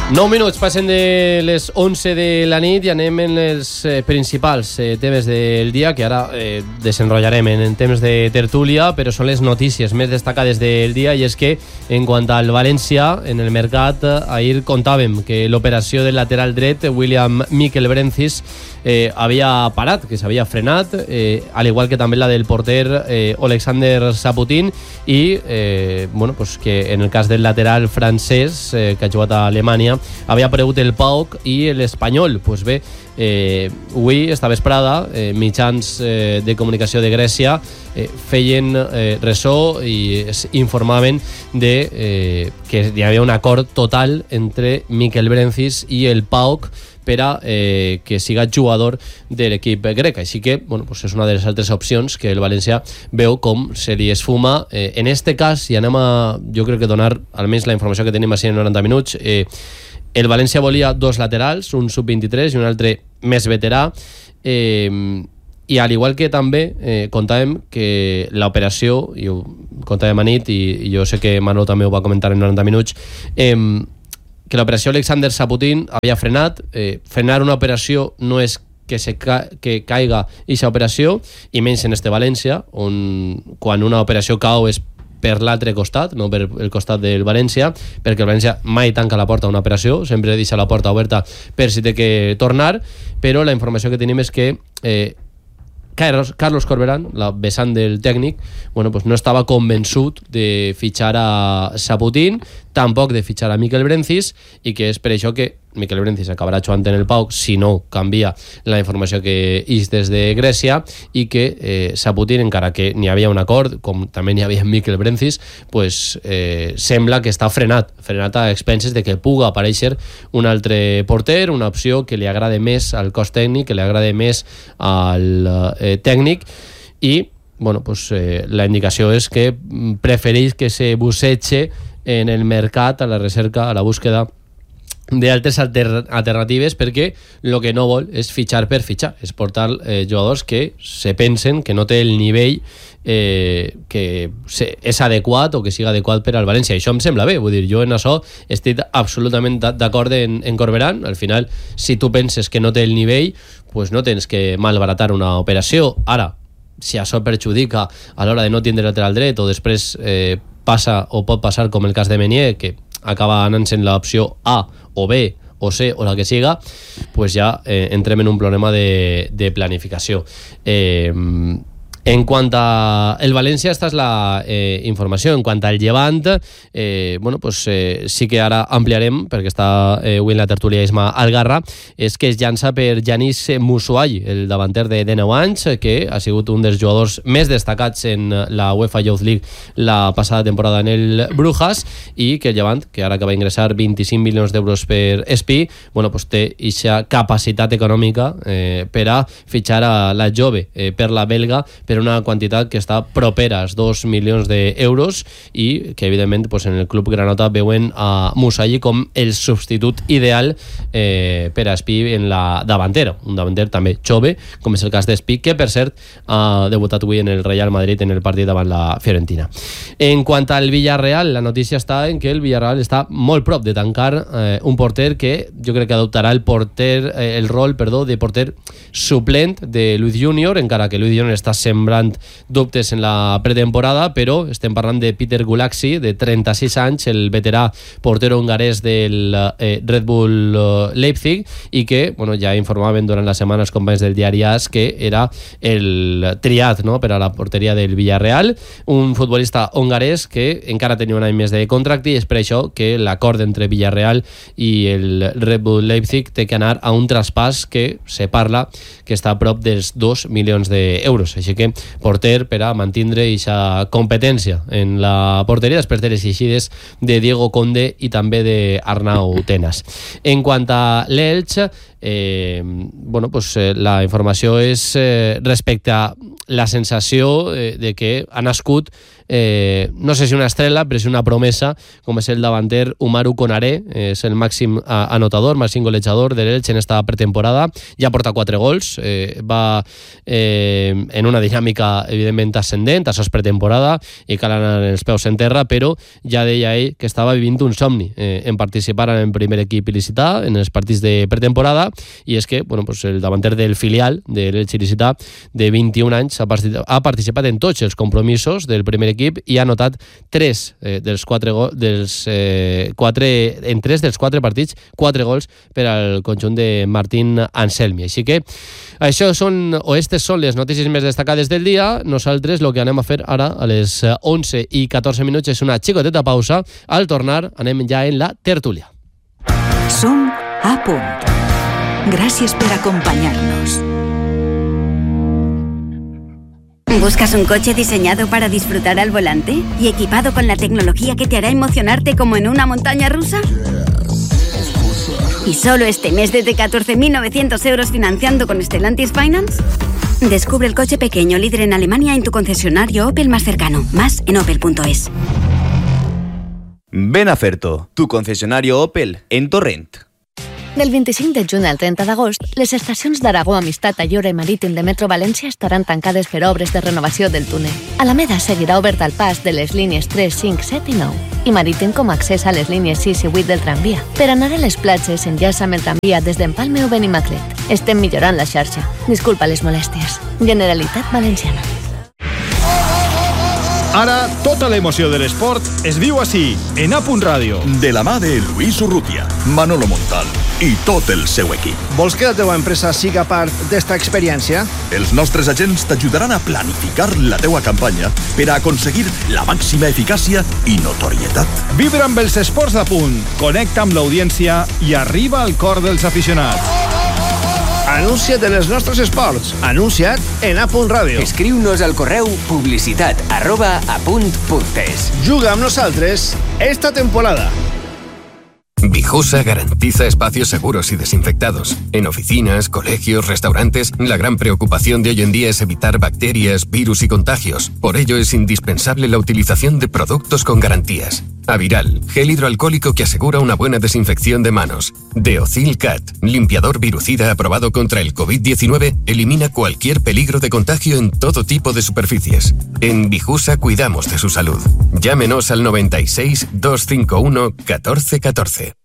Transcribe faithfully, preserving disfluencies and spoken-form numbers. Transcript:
nou minuts passen de les onze de la nit i anem en els eh, principals eh, temes del dia, que ara eh, desenrotllarem en, en temps de tertúlia, però són les notícies més destacades del dia, i és que en quant al València, en el mercat, eh, ahir contàvem que l'operació del lateral dret, William Mikel Brencis, eh, havia parat, que s'havia frenat, eh, al igual que també la del porter eh, Alexander Saputin, i eh, bueno, pues que en el cas del lateral francès, eh, que ha jugat a Alemanya, havia aparegut el P A O K i l'Espanyol. Pues bé, eh, avui, esta vesprada, eh, mitjans eh, de comunicació de Grècia eh, feien eh, ressò i informaven de eh, que hi havia un acord total entre Mikel Brencis i el P A O K per a eh, que siga jugador de l'equip grec. Així que, bueno, pues és una de les altres opcions que el València veu com se li esfuma. Eh, en este cas, i anem a, jo crec que donar almenys la informació que tenim així en noranta minuts, eh, el València volia dos laterals, un sub vint-i-tres i un altre més veterà, eh, i al igual que també eh, contàvem que l'operació, i ho contàvem a nit, i, i jo sé que Manolo també ho va comentar en noranta minuts, eh, que l'operació Alexander Saputin havia frenat. Eh, frenar una operació no és que, se ca que caiga aquesta operació, i menys en este València, on quan una operació cau és per l'altre costat, no per el costat del València, perquè el València mai tanca la porta a una operació, sempre deixa la porta oberta per si té que tornar. Però la informació que tenim és que eh, Carlos, Carlos Corberán, la vessant del tècnic, bueno, pues no estava convençut de fitxar a Saputin, tampoc de fitxar a Mikel Brencis, i que és per això que Mikel Brencis acabarà jugant en el P A O K si no canvia la informació que és des de Grècia, i que eh, Saputin, encara que n'hi havia un acord, com també n'hi havia Mikel Brencis, pues, eh, sembla que està frenat, frenat a expenses de que puga aparèixer un altre porter, una opció que li agrada més al cos tècnic, que li agrada més al eh, tècnic, i bueno, pues, eh, la indicació és que prefereix que se busseche en el mercat, a la recerca, a la búsqueda d'altres alter alternatives, perquè el que no vol és fitxar per fitxar, és portar eh, jugadors que se pensen que no té el nivell eh, que se, és adequat o que siga adequat per al València. I això em sembla bé, vull dir, jo en això estic absolutament d'acord en, en Corberán. Al final, si tu penses que no té el nivell, pues no tens que malbaratar una operació. Ara, si això perjudica a l'hora de no tindre lateral dret, o després eh, passa o pot passar com el cas de Meunier, que acaba anant-se en l'opció A o B o C o la que siga, pues ja eh, entrem en un problema de, de planificació. Eh, en quant a el València, esta és la eh, informació. En quant al Llevant, eh, bueno, pues, eh, sí que ara ampliarem, perquè està eh, avui en la tertúlia Isma Algarra, és que es llança per Yanis Moussouai, el davanter de dinou anys, que ha sigut un dels jugadors més destacats en la UEFA Youth League la passada temporada en el Brujas, i que el Llevant, que ara acaba d'ingressar vint-i-cinc milions d'euros per Espí, bueno, pues, té aquesta capacitat econòmica eh, per a fitxar a la jove eh, per la belga, per una quantitat que està propera als dos milions d'euros, i que evidentment pues, en el club granota veuen a Moussouai com el substitut ideal eh, per a Espí en la davantera, un davanter també jove, com és el cas d'Espí, que per cert ha debutat avui en el Real Madrid en el partit davant la Fiorentina. En quant al Villarreal, la notícia està en que el Villarreal està molt prop de tancar eh, un porter que jo crec que adoptarà el porter eh, el rol, perdó, de porter suplent de Luis Junior, encara que Luis Junior està sembrant dubtes en la pretemporada, però estem parlant de Peter Gulaxi, de trenta-sis anys, el veterà porter hongarès del eh, Red Bull eh, Leipzig, i que bueno, ja informaven durant la setmana els companys del diari AS que era el triat, no?, per a la porteria del Villarreal, un futbolista hongarès que encara tenia un any més de contracte, i és per això que l'acord entre Villarreal i el Red Bull Leipzig té que anar a un traspàs que se parla que està a prop dels dos milions d'euros. Així que porter per a mantindre aquesta competència en la porteria després de les eixides de Diego Conde i també d'Arnau Tenas. En quant a l'Elx, eh, bueno, pues, eh, la informació és eh, respecte a la sensació eh, de que ha nascut eh, no sé si una estrella, però sí una promesa, com és el davanter Umaru Konaré, és el màxim anotador, màxim golejador de l'Elche en esta pretemporada, ja porta quatre gols, eh, va eh, en una dinàmica evidentment ascendent, això és pretemporada, i cal anar els peus en terra, però ja deia ell que estava vivint un somni eh, en participar en el primer equip il·licità, en els partits de pretemporada, i és que bueno, pues el davanter del filial de l'Elche il·licità de vint-i-un anys ha participat, ha participat en tots els compromisos del primer equip i ha anotat tres eh, dels quatre, go dels, eh, quatre en tres dels quatre partits, quatre gols per al conjunt de Martín Anselmi. Així que això són, o aquestes són les notícies més destacades del dia. Nosaltres el que anem a fer ara a les onze i catorze minuts és una xicoteta pausa. Al tornar anem ja en la tertúlia. Som a punt. Gràcies per acompanyar-nos. ¿Buscas un coche diseñado para disfrutar al volante y equipado con la tecnología que te hará emocionarte como en una montaña rusa? ¿Y solo este mes desde catorce mil novecientos euros financiando con Stellantis Finance? Descubre el coche pequeño líder en Alemania en tu concesionario Opel más cercano. Más en opel punto es. Ven a Ferto, tu concesionario Opel en Torrent. Del vint-i-cinc de juny al trenta d'agost, les estacions d'Aragó, Amistat, Ayora i Marítim de Metro València estaran tancades per obres de renovació del túnel. Alameda seguirà obert al pas de les línies tres, cinc, set i nou i Marítim com a accés a les línies sis i vuit del tramvia. Per anar a les platges, enllaça amb el tramvia des d'Empalme o Benimaclet. Estem millorant la xarxa. Disculpa les molèsties. Generalitat Valenciana. Ara, tota l'emoció de l'esport es viu així, en A Punt Ràdio. De la mà de Luis Urrutia, Manolo Montal i tot el seu equip. Vols que la teva empresa siga part d'esta experiència? Els nostres agents t'ajudaran a planificar la teua campanya per a aconseguir la màxima eficàcia i notorietat. Vibra amb els esports d'A Punt, connecta amb l'audiència i arriba al cor dels aficionats. Anuncia't en els nostres esports. Anuncia't en A Punt Ràdio. Escriu-nos al correu publicitat arroba apunt.es. Juga amb nosaltres esta temporada. Vijusa garantiza espacios seguros y desinfectados. En oficinas, colegios, restaurantes, la gran preocupación de hoy en día es evitar bacterias, virus y contagios. Por ello es indispensable la utilización de productos con garantías. Aviral, gel hidroalcohólico que asegura una buena desinfección de manos. Deocil Cat, limpiador virucida aprobado contra el covid diecinueve, elimina cualquier peligro de contagio en todo tipo de superficies. En Vijusa cuidamos de su salud. Llámenos al noventa y seis, doscientos cincuenta y uno, catorce catorce.